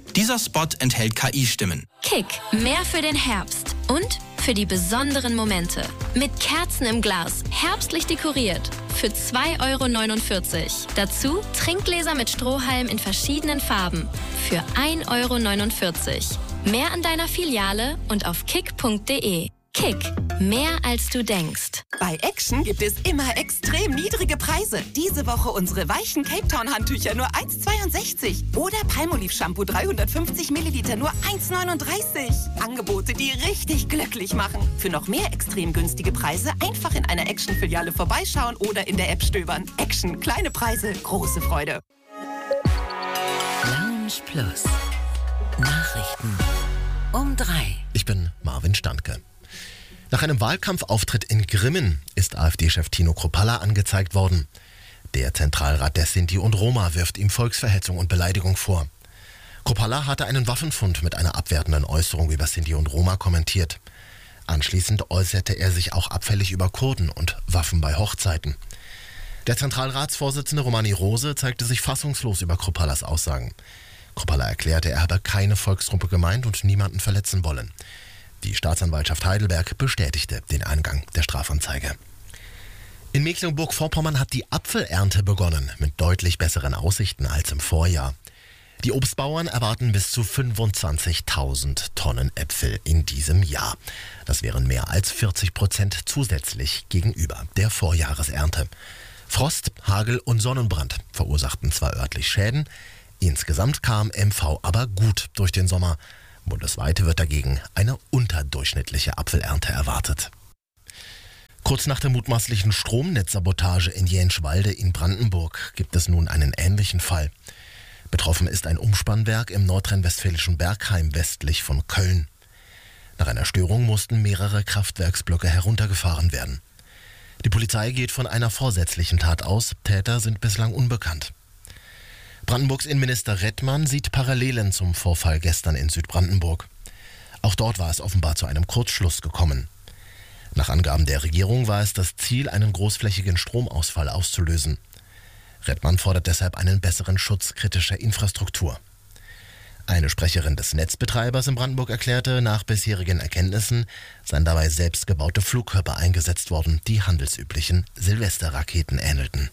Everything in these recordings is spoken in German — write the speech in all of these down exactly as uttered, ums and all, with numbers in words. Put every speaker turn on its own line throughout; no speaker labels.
Dieser Spot enthält K I-Stimmen.
Kick, mehr für den Herbst und für die besonderen Momente. Mit Kerzen im Glas, herbstlich dekoriert. Für zwei Euro neunundvierzig. Dazu Trinkgläser mit Strohhalm in verschiedenen Farben. Für ein Euro neunundvierzig. Mehr an deiner Filiale und auf kick punkt de. Kick, mehr als du denkst.
Bei Action gibt es immer extrem niedrige Preise. Diese Woche unsere weichen Cape Town Handtücher nur eins Komma zweiundsechzig. Oder Palmolive Shampoo dreihundertfünfzig Milliliter nur eins Komma neununddreißig. Angebote, die richtig glücklich machen. Für noch mehr extrem günstige Preise einfach in einer Action-Filiale vorbeischauen oder in der App stöbern. Action, kleine Preise, große Freude.
Lounge Plus. Nachrichten um drei.
Ich bin Marvin Standke. Nach einem Wahlkampfauftritt in Grimmen ist AfD-Chef Tino Kruppalla angezeigt worden. Der Zentralrat der Sinti und Roma wirft ihm Volksverhetzung und Beleidigung vor. Kruppalla hatte einen Waffenfund mit einer abwertenden Äußerung über Sinti und Roma kommentiert. Anschließend äußerte er sich auch abfällig über Kurden und Waffen bei Hochzeiten. Der Zentralratsvorsitzende Romani Rose zeigte sich fassungslos über Kruppallas Aussagen. Kruppalla erklärte, er habe keine Volksgruppe gemeint und niemanden verletzen wollen. Die Staatsanwaltschaft Heidelberg bestätigte den Eingang der Strafanzeige. In Mecklenburg-Vorpommern hat die Apfelernte begonnen, mit deutlich besseren Aussichten als im Vorjahr. Die Obstbauern erwarten bis zu fünfundzwanzigtausend Tonnen Äpfel in diesem Jahr. Das wären mehr als vierzig Prozent zusätzlich gegenüber der Vorjahresernte. Frost, Hagel und Sonnenbrand verursachten zwar örtlich Schäden, insgesamt kam M V aber gut durch den Sommer. Bundesweit wird dagegen eine unterdurchschnittliche Apfelernte erwartet. Kurz nach der mutmaßlichen Stromnetzsabotage in Jenschwalde in Brandenburg gibt es nun einen ähnlichen Fall. Betroffen ist ein Umspannwerk im nordrhein-westfälischen Bergheim westlich von Köln. Nach einer Störung mussten mehrere Kraftwerksblöcke heruntergefahren werden. Die Polizei geht von einer vorsätzlichen Tat aus. Täter sind bislang unbekannt. Brandenburgs Innenminister Redmann sieht Parallelen zum Vorfall gestern in Südbrandenburg. Auch dort war es offenbar zu einem Kurzschluss gekommen. Nach Angaben der Regierung war es das Ziel, einen großflächigen Stromausfall auszulösen. Redmann fordert deshalb einen besseren Schutz kritischer Infrastruktur. Eine Sprecherin des Netzbetreibers in Brandenburg erklärte, nach bisherigen Erkenntnissen seien dabei selbstgebaute Flugkörper eingesetzt worden, die handelsüblichen Silvesterraketen ähnelten.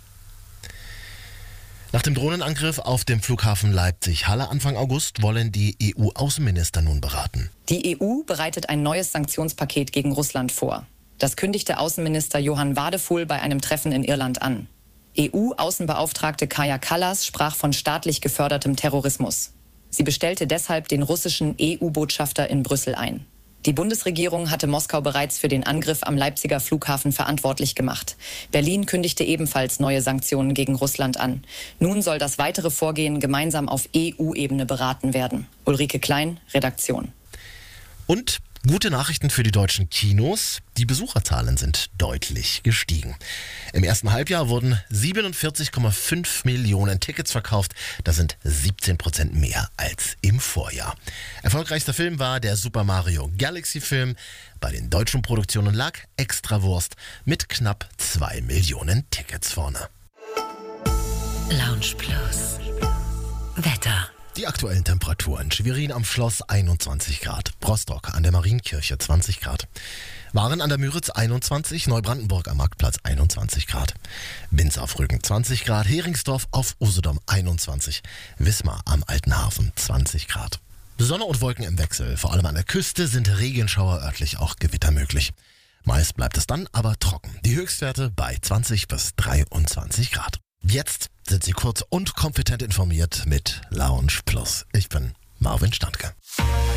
Nach dem Drohnenangriff auf dem Flughafen Leipzig-Halle Anfang August wollen die E U-Außenminister nun beraten.
Die E U bereitet ein neues Sanktionspaket gegen Russland vor. Das kündigte Außenminister Johann Wadefuhl bei einem Treffen in Irland an. E U-Außenbeauftragte Kaja Kallas sprach von staatlich gefördertem Terrorismus. Sie bestellte deshalb den russischen E U-Botschafter in Brüssel ein. Die Bundesregierung hatte Moskau bereits für den Angriff am Leipziger Flughafen verantwortlich gemacht. Berlin kündigte ebenfalls neue Sanktionen gegen Russland an. Nun soll das weitere Vorgehen gemeinsam auf E U-Ebene beraten werden. Ulrike Klein, Redaktion.
Und gute Nachrichten für die deutschen Kinos. Die Besucherzahlen sind deutlich gestiegen. Im ersten Halbjahr wurden siebenundvierzig Komma fünf Millionen Tickets verkauft. Das sind siebzehn Prozent mehr als im Vorjahr. Erfolgreichster Film war der Super Mario Galaxy Film. Bei den deutschen Produktionen lag Extrawurst mit knapp zwei Millionen Tickets vorne.
Lounge Plus. Wetter.
Die aktuellen Temperaturen. Schwerin am Schloss einundzwanzig Grad, Rostock an der Marienkirche zwanzig Grad, Waren an der Müritz einundzwanzig, Neubrandenburg am Marktplatz einundzwanzig Grad, Binz auf Rügen zwanzig Grad, Heringsdorf auf Usedom einundzwanzig, Wismar am Altenhafen zwanzig Grad. Sonne und Wolken im Wechsel, vor allem an der Küste sind Regenschauer, örtlich auch Gewitter möglich. Meist bleibt es dann aber trocken. Die Höchstwerte bei zwanzig bis dreiundzwanzig Grad. Jetzt sind Sie kurz und kompetent informiert mit Lounge Plus. Ich bin Marvin Standke.